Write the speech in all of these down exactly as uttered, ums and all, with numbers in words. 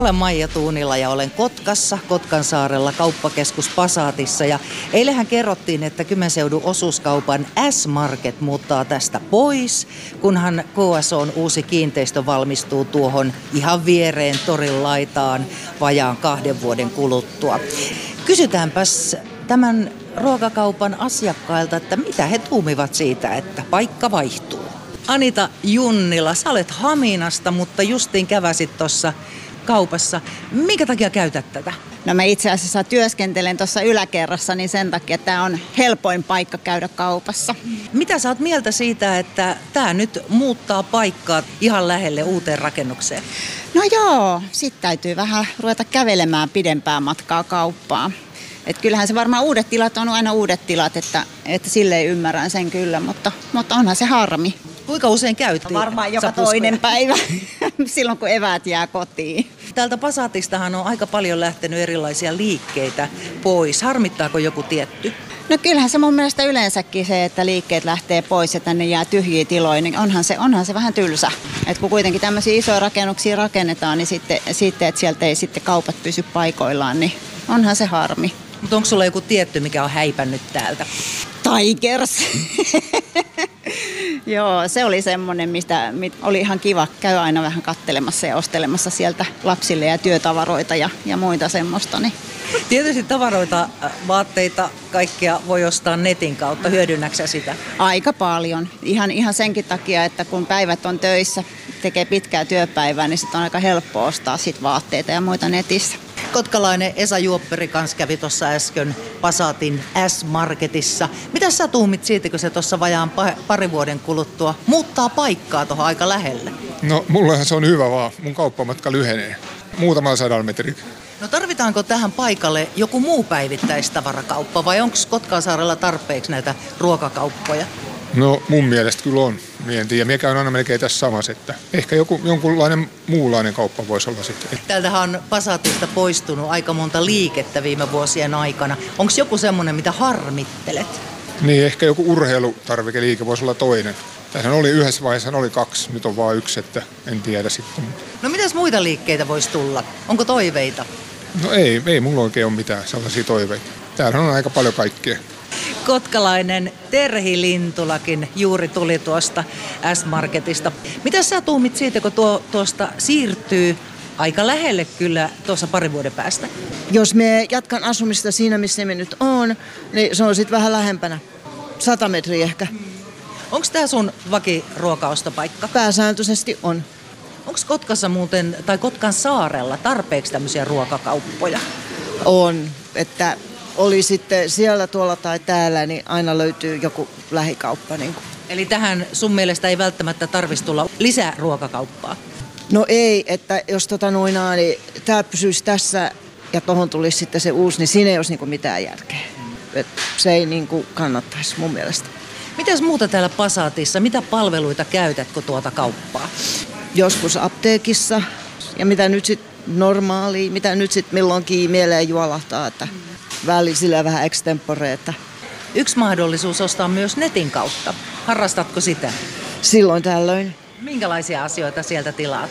Olen Maija Tuunila ja olen Kotkassa, Kotkansaarella, kauppakeskus Passatissa. Ja eilähän kerrottiin, että Kymenseudun osuuskaupan S-Market muuttaa tästä pois, kunhan K S O:n uusi kiinteistö valmistuu tuohon ihan viereen torin laitaan vajaan kahden vuoden kuluttua. Kysytäänpäs tämän ruokakaupan asiakkailta, että mitä he tuumivat siitä, että paikka vaihtuu. Anita Junnila, sä olet Haminasta, mutta justiin käväsit tuossa kaupassa. Minkä takia käytät tätä? No mä itse asiassa työskentelen tuossa yläkerrassa, niin sen takia tämä on helpoin paikka käydä kaupassa. Mitä sä oot mieltä siitä, että tämä nyt muuttaa paikkaa ihan lähelle uuteen rakennukseen? No joo, sit täytyy vähän ruveta kävelemään pidempää matkaa kauppaan. Et kyllähän se varmaan uudet tilat on aina uudet tilat, että, että silleen ymmärrän sen kyllä, mutta, mutta onhan se harmi. Kuinka usein käytiin? Varmaan joka toinen päivä, silloin kun eväät jää kotiin. Täältä Passatistahan on aika paljon lähtenyt erilaisia liikkeitä pois. Harmittaako joku tietty? No kyllähän se mun mielestä yleensäkin se, että liikkeet lähtee pois ja tänne jää tyhjiä tiloja, niin onhan se, onhan se vähän tylsä. Et kun kuitenkin tämmöisiä isoja rakennuksia rakennetaan, niin sitten, sitten että sieltä ei sitten kaupat pysy paikoillaan, niin onhan se harmi. Mutta onko sulla joku tietty, mikä on häipännyt täältä? Tigers. Joo, se oli semmoinen, mistä oli ihan kiva käydä aina vähän kattelemassa ja ostelemassa sieltä lapsille ja työtavaroita ja, ja muita semmoista. Niin. Tietysti tavaroita, vaatteita, kaikkea voi ostaa netin kautta. Hyödynnäksä sitä? Aika paljon. Ihan, ihan senkin takia, että kun päivät on töissä, tekee pitkää työpäivää, niin sitten on aika helppo ostaa sit vaatteita ja muita netissä. Kotkalainen Esa Juopperi kanssa kävi tuossa äsken Passatin S-Marketissa. Mitä sä tuumit siitä, kun se tuossa vajaan pari vuoden kuluttua muuttaa paikkaa tuohon aika lähelle? No mullehan se on hyvä vaan. Mun kauppamatka lyhenee. Muutamalla sadalla metriä. No tarvitaanko tähän paikalle joku muu päivittäistavarakauppa vai onko Kotkansaarella tarpeeksi näitä ruokakauppoja? No mun mielestä kyllä on. Mie en tiedä, mikä on aina melkein tässä samassa, että ehkä joku, jonkunlainen muunlainen kauppa voisi olla sitten. Täältähän on Passatista poistunut aika monta liikettä viime vuosien aikana. Onko joku semmoinen, mitä harmittelet? Niin, ehkä joku urheilutarvikeliike voisi olla toinen. Tässähän oli yhdessä vaiheessa oli kaksi, nyt on vain yksi, että en tiedä sitten. No mitäs muita liikkeitä voisi tulla? Onko toiveita? No ei, ei mulla oikein ole mitään sellaisia toiveita. Täällä on aika paljon kaikkea. Kotkalainen Terhi Lintulakin juuri tuli tuosta S-Marketista. Mitä sä tuumit siitä, kun tuo, tuosta siirtyy aika lähelle kyllä tuossa parin vuoden päästä? Jos me jatkan asumista siinä, missä me nyt on, niin se on sitten vähän lähempänä. Sata metriä ehkä. Onko tämä sun vakiruokaostopaikka? Pääsääntöisesti on. Onko Kotkassa muuten, tai Kotkan saarella tarpeeksi tämmöisiä ruokakauppoja? On, että oli sitten siellä, tuolla tai täällä, niin aina löytyy joku lähikauppa. Niin kuin. Eli tähän sun mielestä ei välttämättä tarvitsisi tulla lisää ruokakauppaa? No ei, että jos tota noinaa, niin tämä pysyisi tässä ja tuohon tulisi sitten se uusi, niin siinä ei olisi niin kuin mitään järkeä. Et se ei niin kuin kannattaisi mun mielestä. Mitäs muuta täällä Passatissa? Mitä palveluita käytätkö tuota kauppaa? Joskus apteekissa ja mitä nyt sitten normaalia, mitä nyt sitten milloinkin mieleen juolahtaa, että välisillä vähän extempore. Että. Yksi mahdollisuus ostaa myös netin kautta. Harrastatko sitä? Silloin tällöin. Minkälaisia asioita sieltä tilaat?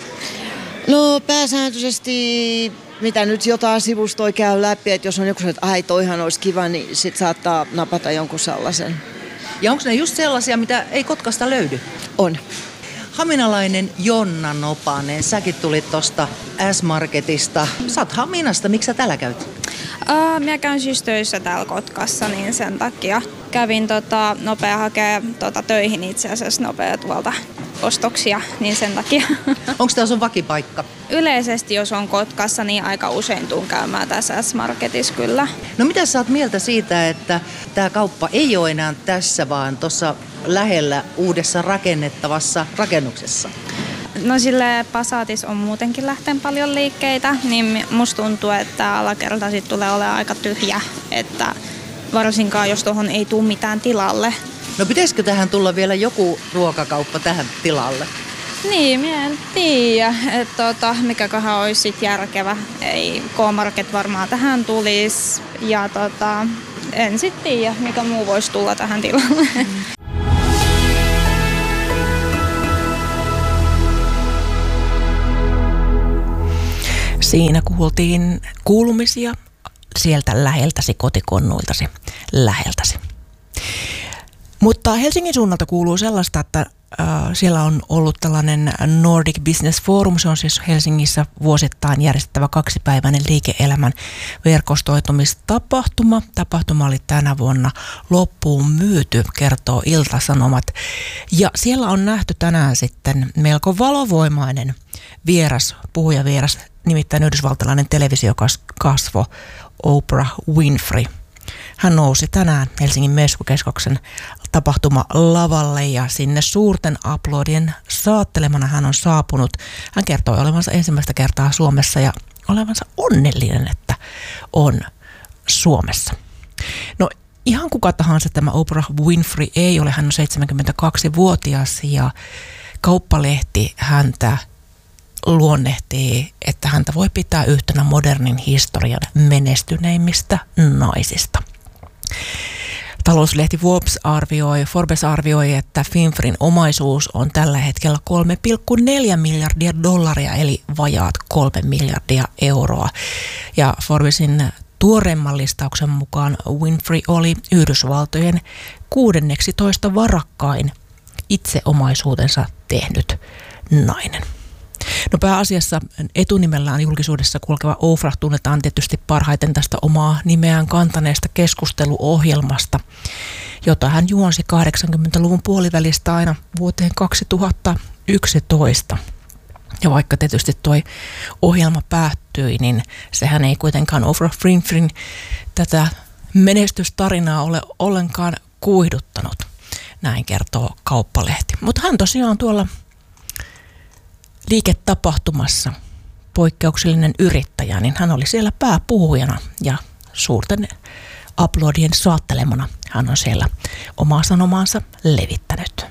No pääsääntöisesti, mitä nyt jotain sivustoja käy läpi, että jos on joku, että ai toihan olisi kiva, niin sit saattaa napata jonkun sellaisen. Ja onko ne just sellaisia, mitä ei Kotkasta löydy? On. Haminalainen Jonna Nopanen, säkin tulit tuosta S-Marketista. Sä oot Haminasta, miksi sä täällä käyt? Uh, minä käyn siis töissä täällä Kotkassa, niin sen takia kävin tota, nopea hakea tota, töihin itse asiassa nopea tuolta ostoksia, niin sen takia. Onko tämä sun vakipaikka? Yleisesti, jos on Kotkassa, niin aika usein tuun käymään tässä S-Marketissa kyllä. No mitä sä oot mieltä siitä, että tämä kauppa ei ole enää tässä, vaan tuossa lähellä uudessa rakennettavassa rakennuksessa? No sille Passatissa on muutenkin lähteen paljon liikkeitä, niin musta tuntuu, että alakerta sit tulee olemaan aika tyhjä, että varsinkaan jos tuohon ei tule mitään tilalle. No pitäisikö tähän tulla vielä joku ruokakauppa tähän tilalle? Niin, minä en tiedä, että tota, mikäköhän olisi sit järkevä. Ei K-Market varmaan tähän tulisi ja tota, en sit tiedä, mikä muu voisi tulla tähän tilalle. Siinä kuultiin kuulumisia sieltä läheltäsi, kotikonnuiltasi, läheltäsi. Mutta Helsingin suunnalta kuuluu sellaista, että äh, siellä on ollut tällainen Nordic Business Forum. Se on siis Helsingissä vuosittain järjestettävä kaksipäiväinen liike-elämän verkostoitumistapahtuma. Tapahtuma oli tänä vuonna loppuun myyty, kertoo Ilta-Sanomat. Ja siellä on nähty tänään sitten melko valovoimainen vieras, puhujavieras, nimittäin yhdysvaltalainen televisiokasvo Oprah Winfrey. Hän nousi tänään Helsingin Meskukeskuksen tapahtuma-lavalle ja sinne suurten aplodien saattelemana hän on saapunut. Hän kertoi olevansa ensimmäistä kertaa Suomessa ja olevansa onnellinen, että on Suomessa. No ihan kuka tahansa tämä Oprah Winfrey ei ole. Hän on seitsemänkymmentäkaksivuotias ja Kauppalehti häntä luonnehtii, että häntä voi pitää yhtenä modernin historian menestyneimmistä naisista. Talouslehti Forbes arvioi, Forbes arvioi, että Winfreyn omaisuus on tällä hetkellä kolme pilkku neljä miljardia dollaria, eli vajaat kolme miljardia euroa. Ja Forbesin tuoreimman listauksen mukaan Winfrey oli Yhdysvaltojen kuudenneksitoista varakkain itse omaisuutensa tehnyt nainen. No pääasiassa etunimellään julkisuudessa kulkeva Oprah tunnetaan tietysti parhaiten tästä omaa nimeään kantaneesta keskusteluohjelmasta, jota hän juonsi kahdeksankymmentäluvun puolivälistä aina vuoteen kaksituhattayksitoista. Ja vaikka tietysti toi ohjelma päättyi, niin sehän ei kuitenkaan Oprah Winfreyn tätä menestystarinaa ole ollenkaan kuihduttanut. Näin kertoo Kauppalehti. Mutta hän tosiaan tuolla liiketapahtumassa, poikkeuksellinen yrittäjä, niin hän oli siellä pääpuhujana ja suurten aplodien saattelemana hän on siellä omaa sanomaansa levittänyt.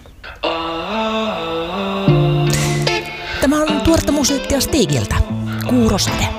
Tämä on tuoretta musiikkia Stigiltä, Kuurosade.